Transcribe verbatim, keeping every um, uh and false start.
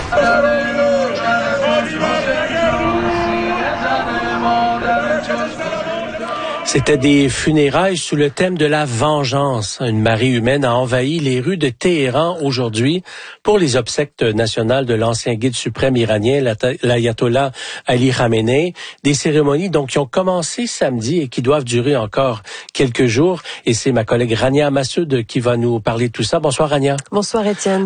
C'était des funérailles sous le thème de la vengeance. Une marée humaine a envahi les rues de Téhéran aujourd'hui pour les obsèques nationales de l'ancien guide suprême iranien, l'ayatollah Ali Khamenei. Des cérémonies donc qui ont commencé samedi et qui doivent durer encore quelques jours. Et c'est ma collègue Rania Massoud qui va nous parler de tout ça. Bonsoir Rania. Bonsoir Étienne.